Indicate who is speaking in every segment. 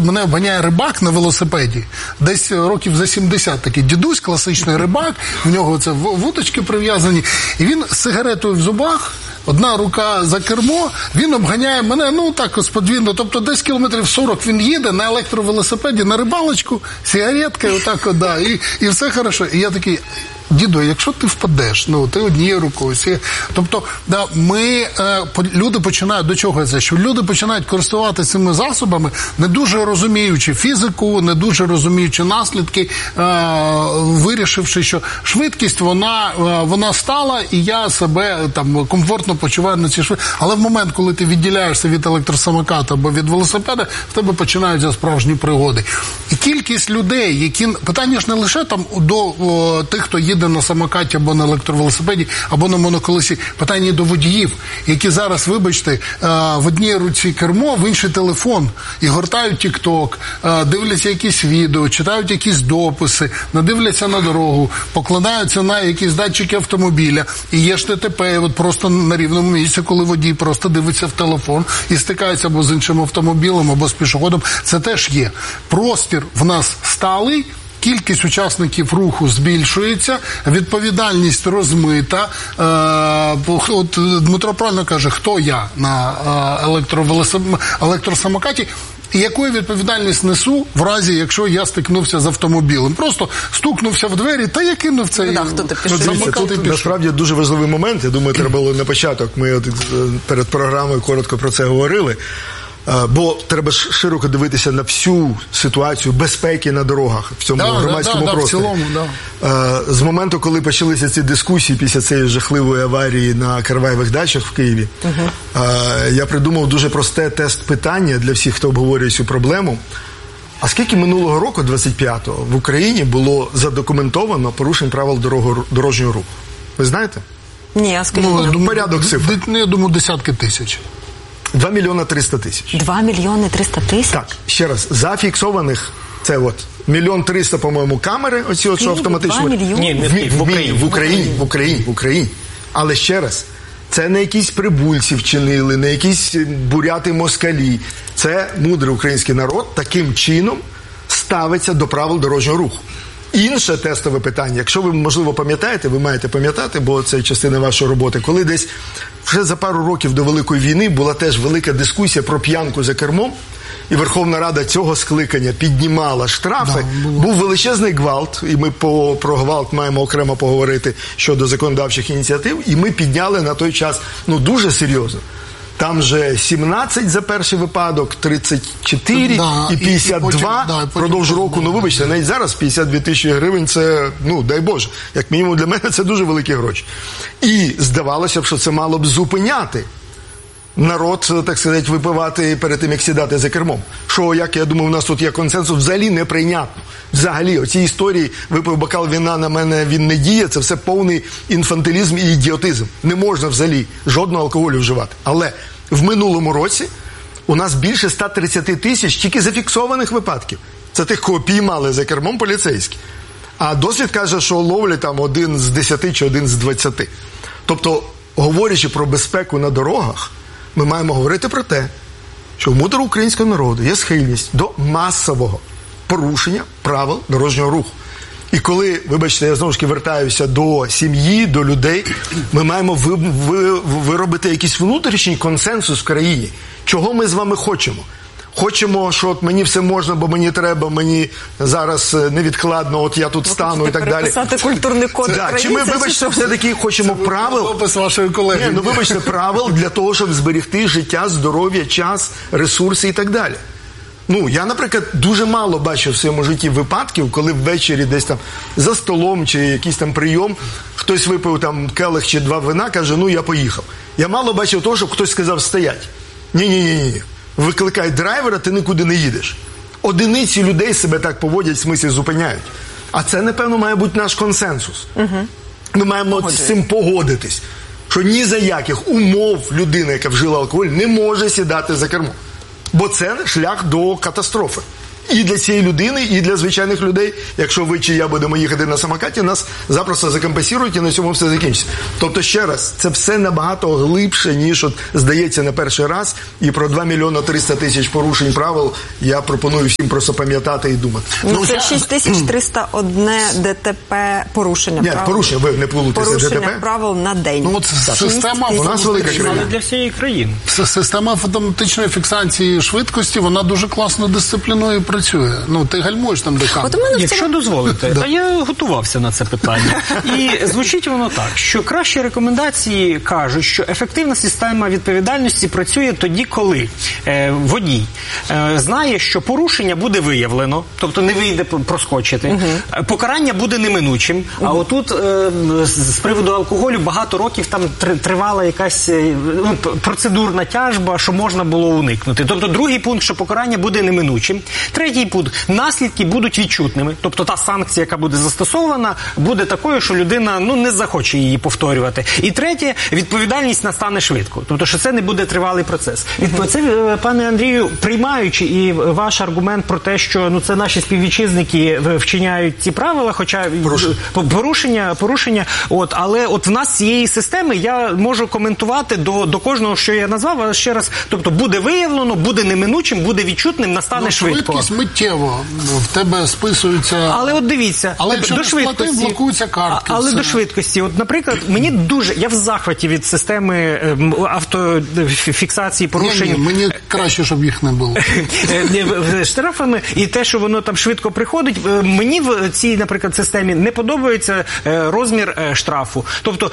Speaker 1: мене обганяє рибак на велосипеді, десь років за 70, такий дідусь, класичний рибак, в нього це вудочки прив'язані, і він з сигаретою в зубах, одна рука за кермо, він обганяє мене, ну так ось подвійно, тобто десь кілометрів 40 він їде на електровелосипеді, на рибалочку, сигаретка, отак от, да, і все хорошо. І я такий, діду, якщо ти впадеш, ну, ти однією рукою. Тобто, да, люди починають, до чого це? Що люди починають користуватися цими засобами, не дуже розуміючи фізику, не дуже розуміючи наслідки, вирішивши, що швидкість, вона стала, і я себе там комфортно почуваю на цій швидкості. Але в момент, коли ти відділяєшся від електросамоката або від велосипеда, в тебе починаються справжні пригоди. І кількість людей, які... Питання ж не лише там до тих, хто їде на самокаті або на електровелосипеді, або на моноколесі. Питання до водіїв, які зараз, вибачте, в одній руці кермо, в інший телефон, і гортають TikTok, дивляться якісь відео, читають якісь дописи, надивляться на дорогу, покладаються на якісь датчики автомобіля. І є ж ДТП, от просто на рівному місці, коли водій просто дивиться в телефон і стикається або з іншим автомобілем, або з пішоходом. Це теж є. Простір в нас сталий, кількість учасників руху збільшується, відповідальність розмита. От Дмитро правильно каже, хто я на електросамокаті, і яку я відповідальність несу в разі, якщо я стикнувся з автомобілем. Просто стукнувся в двері, та я кинув цей самокат.
Speaker 2: Тут насправді дуже важливий момент, я думаю, треба було на початок, ми перед програмою коротко про це говорили. Бо треба широко дивитися на всю ситуацію безпеки на дорогах в цьому громадському просторі. З моменту, коли почалися ці дискусії після цієї жахливої аварії на Караваєвих дачах в Києві, я придумав дуже просте тест-питання для всіх, хто обговорює цю проблему. А скільки минулого року, 25-го, в Україні було задокументовано порушень правил дорожнього руху? Ви знаєте?
Speaker 3: Ні, а скажіть.
Speaker 2: Порядок цифр.
Speaker 1: Я думаю, десятки тисяч.
Speaker 2: 2 мільйони 300 тисяч.
Speaker 3: 2 мільйони 300 тисяч?
Speaker 2: Так, ще раз, зафіксованих, це от, 1 300 000, по-моєму, камери, оці от, що автоматично...
Speaker 3: 2 мільйони?
Speaker 4: Ні,
Speaker 2: в Україні. Але ще раз, це не якісь прибульці вчинили, не якісь буряти-москалі. Це мудрий український народ таким чином ставиться до правил дорожнього руху. Інше тестове питання, якщо ви, можливо, пам'ятаєте, ви маєте пам'ятати, бо це частина вашої роботи, коли десь вже за пару років до Великої війни була теж велика дискусія про п'янку за кермом, і Верховна Рада цього скликання піднімала штрафи, був величезний гвалт, і ми про гвалт маємо окремо поговорити щодо законодавчих ініціатив, і ми підняли на той час, дуже серйозно. Там же 17 за перший випадок, 34 і 52 впродовж року. Ну, вибачте, навіть зараз 52 тисячі гривень – це, дай Боже, як мінімум для мене це дуже великі гроші. І здавалося б, що це мало б зупиняти народ, так сказати, випивати перед тим, як сідати за кермом. Що, як я думаю, у нас тут є консенсус, взагалі неприйнятно. Взагалі, оці історії, випив бокал вина, на мене він не діє, це все повний інфантилізм і ідіотизм. Не можна взагалі жодного алкоголю вживати. Але в минулому році у нас більше 130 тисяч тільки зафіксованих випадків. Це тих, кого піймали за кермом поліцейські. А досвід каже, що ловлять там 1 з 10 чи 1 з 20. Тобто, говорячи про безпеку на дорогах, ми маємо говорити про те, що в мудрого українського народу є схильність до масового порушення правил дорожнього руху. І коли, вибачте, я знову ж таки вертаюся до сім'ї, до людей, ми маємо виробити якийсь внутрішній консенсус в країні. Чого ми з вами хочемо? Хочемо, що от мені все можна, бо мені треба, мені зараз невідкладно, от я тут стану і так далі.
Speaker 3: Переписати культурний код України.
Speaker 2: Чи ми, вибачте, все-таки хочемо правил?
Speaker 1: Опис вашої колеги.
Speaker 2: Вибачте, правил для того, щоб зберегти життя, здоров'я, час, ресурси і так далі. Я, наприклад, дуже мало бачив в своєму житті випадків, коли ввечері десь там за столом чи якийсь там прийом, хтось випив там келих чи 2 вина, каже, я поїхав. Я мало бачив того, щоб хтось сказав, стоять. Ні. Викликай драйвера, ти нікуди не їдеш. Одиниці людей себе так поводять, в смислі зупиняють. А це, напевно, має бути наш консенсус. Ми маємо з цим погодитись, що ні за яких умов людина, яка вжила алкоголь, не може сідати за кермо. Бо це шлях до катастрофи. і для цієї людини, і для звичайних людей. Якщо ви чи я будемо їхати на самокаті, нас запросто закомпенсують і на цьому все закінчиться. Тобто, ще раз, це все набагато глибше, ніж от здається на перший раз. І про 2 мільйони 300 тисяч порушень правил я пропоную всім просто пам'ятати і думати.
Speaker 3: Це 6301 ДТП порушення
Speaker 2: Ні,
Speaker 3: правил.
Speaker 2: порушення, ви не плутаєте ДТП.
Speaker 3: Порушення правил на день.
Speaker 1: Ну, от система
Speaker 2: У нас велика країна.
Speaker 4: Але для всієї країни.
Speaker 1: Система автоматичної фіксації швидкості, вона дуже класно дисциплінує і працює. Ну, ти гальмуєш там, де
Speaker 3: От у
Speaker 1: камера.
Speaker 3: мене в
Speaker 4: Якщо
Speaker 3: цьому...
Speaker 4: дозволите, а я готувався на це питання. І звучить воно так, що кращі рекомендації кажуть, що ефективна система відповідальності працює тоді, коли водій знає, що порушення буде виявлено, тобто не вийде проскочити, покарання буде неминучим, а отут з приводу алкоголю багато років там тривала якась процедурна тяжба, що можна було уникнути. Тобто другий пункт, що покарання буде неминучим. Третій пункт, наслідки будуть відчутними. Тобто та санкція, яка буде застосована, буде такою, що людина не захоче її повторювати. І третє, відповідальність настане швидко. Тобто, що це не буде тривалий процес. Це, пане Андрію, приймаючи і ваш аргумент про те, що це наші співвітчизники вчиняють ці правила, хоча порушення, але от в нас цієї системи я можу коментувати до кожного, що я назвав, а ще раз, тобто буде виявлено, буде неминучим, буде відчутним, настане швидко.
Speaker 1: Швидкість миттєво в тебе списуються.
Speaker 4: Але от дивіться,
Speaker 1: але якщо
Speaker 4: до
Speaker 1: не сплатив,
Speaker 4: швидкості,
Speaker 1: блокуються картки.
Speaker 4: але до швидкості, от, наприклад, я в захваті від системи автофіксації порушень.
Speaker 1: Ні, мені краще, щоб їх не було.
Speaker 4: Штрафами і те, що воно там швидко приходить. Мені в цій, наприклад, системі не подобається розмір штрафу. Тобто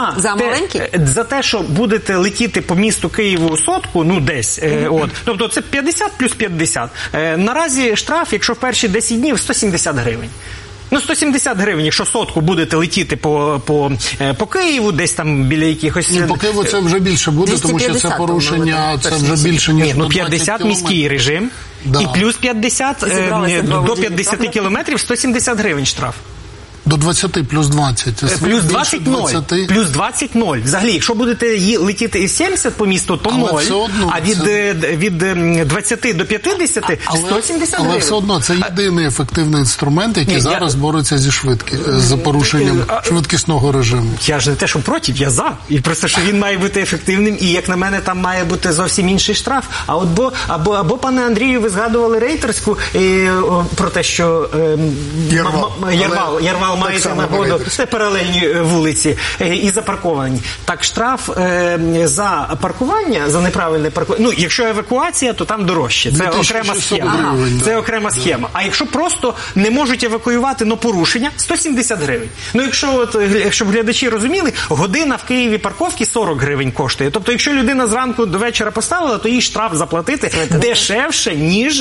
Speaker 4: за те, що будете летіти по місту Києву сотку, десь, тобто це 50 плюс 50. Наразі штраф, якщо в перші 10 днів, 170 гривень. 170 гривень, якщо сотку будете летіти по Києву, десь там біля якихось...
Speaker 1: По Києву це вже більше буде, тому що це порушення, це вже більше, ніж
Speaker 4: 50 міський режим, і плюс 50 до 50 кілометрів 170 гривень штраф.
Speaker 1: До 20 плюс 20.
Speaker 4: Плюс 20 – 0. Плюс 20 – 0. Взагалі, якщо будете летіти із 70 по місту, то 0. А від 20 до 50 – 170 гривень.
Speaker 1: Але все одно, це єдиний ефективний інструмент, який зараз бореться з порушенням швидкісного режиму.
Speaker 4: Я ж не те, що проти, я за. І просто, що він має бути ефективним, і, як на мене, там має бути зовсім інший штраф. А от або пане Андрію, ви згадували рейтерську про те, що Ярвал маєте нагоду, це паралельні вулиці і запарковані. Так, штраф за паркування, за неправильне паркування, якщо евакуація, то там дорожче. Це окрема схема. Це окрема схема. А якщо просто не можуть евакуювати, но порушення, 170 гривень. Якщо глядачі розуміли, година в Києві парковки 40 гривень коштує. Тобто, якщо людина зранку до вечора поставила, то їй штраф заплатити дешевше,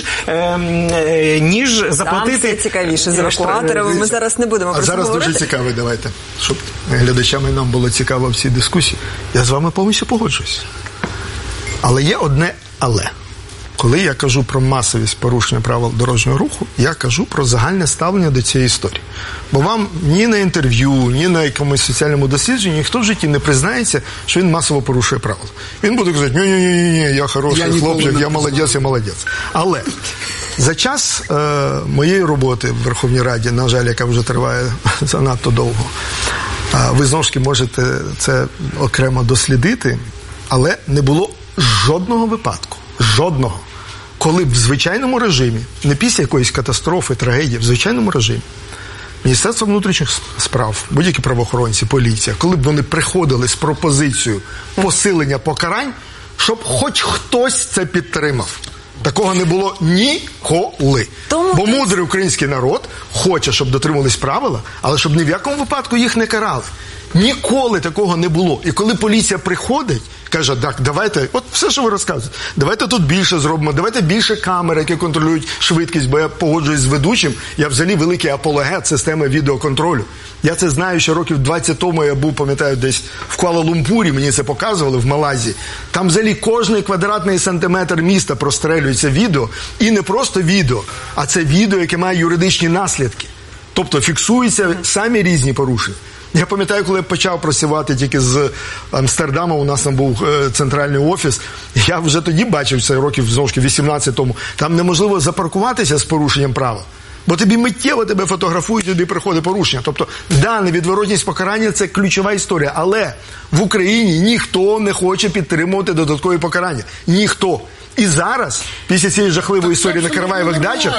Speaker 4: ніж заплатити...
Speaker 3: Там все цікавіше з евакуаторами. Ми зараз не будемо про це
Speaker 2: зараз
Speaker 3: говорити.
Speaker 2: дуже цікавий, давайте, щоб глядачам і нам було цікаво в цій дискусії. Я з вами повністю погоджуюсь. Але є одне «але». Коли я кажу про масовість порушення правил дорожнього руху, я кажу про загальне ставлення до цієї історії. Бо вам ні на інтерв'ю, ні на якомусь соціальному дослідженні ніхто в житті не признається, що він масово порушує правила. Він буде казати, ні, я хороший хлопчик, я молодець. Але за час моєї роботи в Верховній Раді, на жаль, яка вже триває занадто довго, ви знову ж таки можете це окремо дослідити, але не було жодного випадку, жодного, коли б в звичайному режимі, не після якоїсь катастрофи, трагедії, в звичайному режимі, Міністерство внутрішніх справ, будь-які правоохоронці, поліція, коли б вони приходили з пропозицією посилення покарань, щоб хоч хтось це підтримав. Такого не було ніколи. Бо мудрий український народ хоче, щоб дотримувались правила, але щоб ні в якому випадку їх не карали. Ніколи такого не було. І коли поліція приходить, каже, так, давайте, от все, що ви розказуєте, давайте тут більше зробимо, давайте більше камер, які контролюють швидкість, бо я погоджуюсь з ведучим, я взагалі великий апологет системи відеоконтролю. Я це знаю, що років 20 тому я був, пам'ятаю, десь в Куала-Лумпурі, мені це показували, в Малайзії. Там взагалі кожний квадратний сантиметр міста прострелюється відео, і не просто відео, а це відео, яке має юридичні наслідки. Тобто фіксуються самі різні порушення. Я пам'ятаю, коли я почав працювати тільки з Амстердама, у нас там був центральний офіс, я вже тоді бачив, це років, знову ж таки, 18 тому, там неможливо запаркуватися з порушенням правил. Бо тобі миттєво тебе фотографують, тобі приходить порушення. Тобто, да, невідворотність покарання – це ключова історія. Але в Україні ніхто не хоче підтримувати додаткові покарання. Ніхто. І зараз, після цієї жахливої історії на Караваєвих дачах,